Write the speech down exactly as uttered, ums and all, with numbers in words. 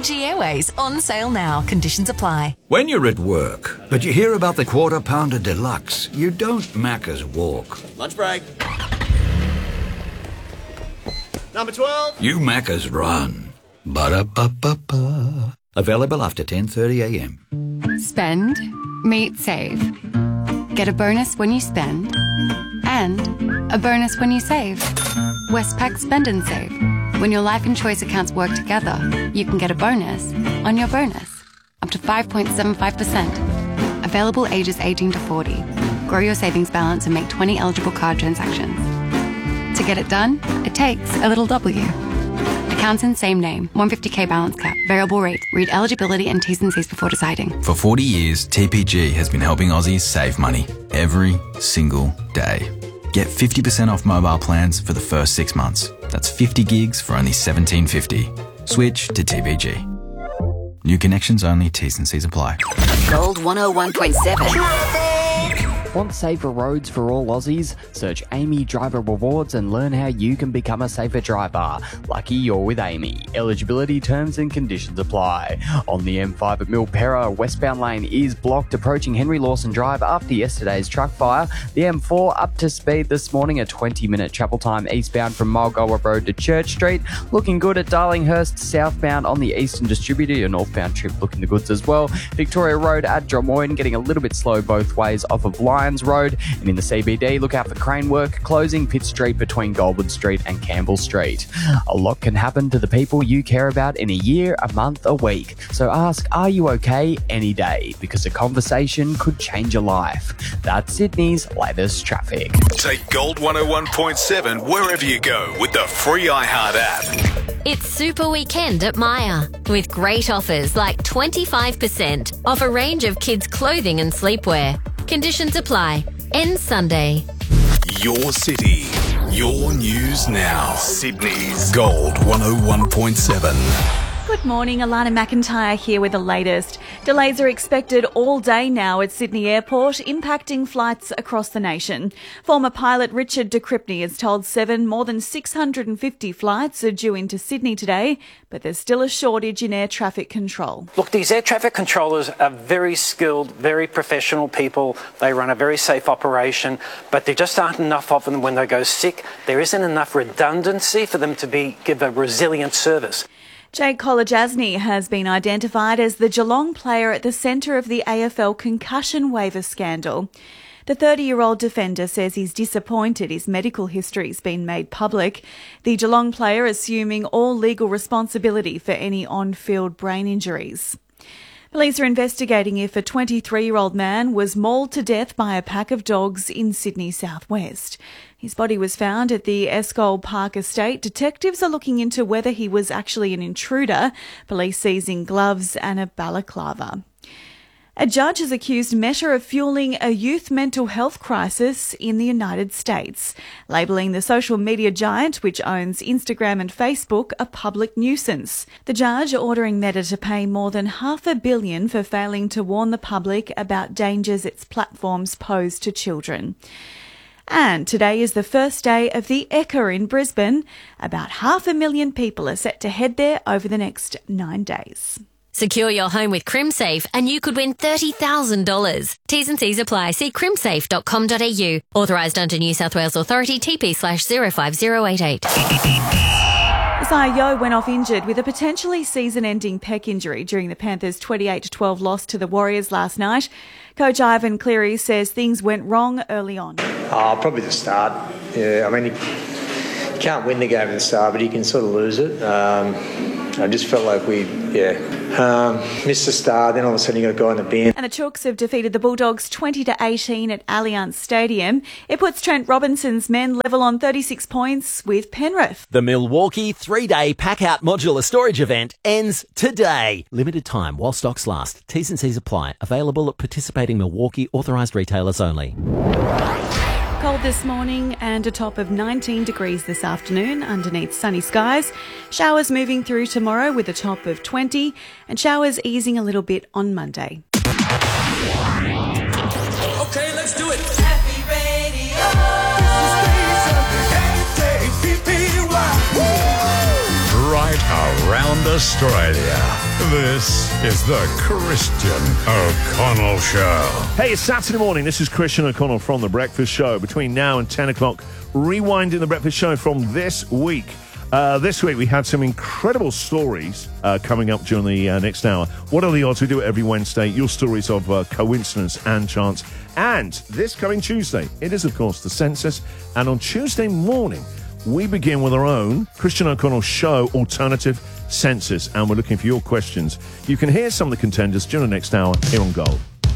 Fiji Airways, on sale now. Conditions apply. When you're at work, but you hear about the Quarter Pounder Deluxe, you don't Macca's walk. Lunch break. Number twelve. You Macca's run. Ba-da-ba-ba-ba. Available after ten thirty a m. Spend, meet, save. Get a bonus when you spend, and a bonus when you save. Westpac Spend and Save. When your life and choice accounts work together, you can get a bonus on your bonus, up to five point seven five percent. Available ages eighteen to forty. Grow your savings balance and make twenty eligible card transactions. To get it done, it takes a little W. Accounts in same name, one hundred fifty k balance cap, variable rate. Read eligibility and T's and C's before deciding. For forty years, T P G has been helping Aussies save money every single day. Get fifty percent off mobile plans for the first six months. That's fifty gigs for only seventeen fifty. Switch to T P G. New connections only, T's and C's apply. Gold one oh one point seven. Want safer roads for all Aussies? Search Amy Driver Rewards and learn how you can become a safer driver. Lucky you're with Amy. Eligibility, terms and conditions apply. On the M five at Milperra, westbound lane is blocked approaching Henry Lawson Drive after yesterday's truck fire. The M four up to speed this morning, a twenty minute travel time eastbound from Mulgoa Road to Church Street. Looking good at Darlinghurst, southbound on the Eastern Distributor. Your northbound trip looking the goods as well. Victoria Road at Drummoyne getting a little bit slow both ways off of Lyons Road. And in the C B D, look out for crane work closing Pitt Street between Goldwood Street and Campbell Street. A lot can happen to the people you care about in a year, a month, a week. So ask, are you okay any day? Because a conversation could change your life. That's Sydney's latest traffic. Take Gold one oh one point seven wherever you go with the free iHeart app. It's Super Weekend at Myer, with great offers like twenty-five percent off a range of kids' clothing and sleepwear. Conditions apply. Ends Sunday. Your city, your news now. Sydney's Gold one oh one point seven. Good morning, Alana McIntyre here with the latest. Delays are expected all day now at Sydney Airport, impacting flights across the nation. Former pilot Richard de Cripney has told Seven more than six hundred fifty flights are due into Sydney today, but there's still a shortage in air traffic control. Look, these air traffic controllers are very skilled, very professional people. They run a very safe operation, but there just aren't enough of them when they go sick. There isn't enough redundancy for them to be give a resilient service. Jake Kolodjasny has been identified as the Geelong player at the centre of the A F L concussion waiver scandal. The thirty-year-old defender says he's disappointed his medical history's been made public. The Geelong player assuming all legal responsibility for any on-field brain injuries. Police are investigating if a twenty-three-year-old man was mauled to death by a pack of dogs in Sydney southwest. His body was found at the Escole Park estate. Detectives are looking into whether he was actually an intruder. Police seizing gloves and a balaclava. A judge has accused Meta of fueling a youth mental health crisis in the United States, labelling the social media giant, which owns Instagram and Facebook, a public nuisance. The judge ordering Meta to pay more than half a billion for failing to warn the public about dangers its platforms pose to children. And today is the first day of the Ekka in Brisbane. About half a million people are set to head there over the next nine days. Secure your home with CrimSafe and you could win thirty thousand dollars. T's and C's apply. See crimsafe dot com dot a u. Authorised under New South Wales Authority, T P slash zero five zero eight eight. Isaiah Yeo went off injured with a potentially season-ending pec injury during the Panthers' twenty-eight to twelve loss to the Warriors last night. Coach Ivan Cleary says things went wrong early on. Oh, probably the start. Yeah, I mean, you, you can't win the game at the start, but you can sort of lose it. Um, I just felt like we, yeah, um, missed the start. Then all of a sudden you got a guy in the bin. And the Chooks have defeated the Bulldogs twenty to eighteen at Allianz Stadium. It puts Trent Robinson's men level on thirty-six points with Penrith. The Milwaukee three-day pack-out modular storage event ends today. Limited time while stocks last. T's and C's apply. Available at participating Milwaukee authorised retailers only. Cold this morning and a top of nineteen degrees this afternoon underneath sunny skies. Showers moving through tomorrow with a top of twenty and showers easing a little bit on Monday. Okay, let's do it. Happy Radio. Right around Australia. This is the Christian O'Connell Show. Hey, it's Saturday morning. This is Christian O'Connell from The Breakfast Show. Between now and ten o'clock, rewinding The Breakfast Show from this week. Uh, this week, we had some incredible stories uh, coming up during the uh, next hour. What are the odds? We do it every Wednesday. Your stories of uh, coincidence and chance. And this coming Tuesday, it is, of course, the census. And on Tuesday morning, we begin with our own Christian O'Connell Show alternative census. And we're looking for your questions. You can hear some of the contenders during the next hour here on Gold.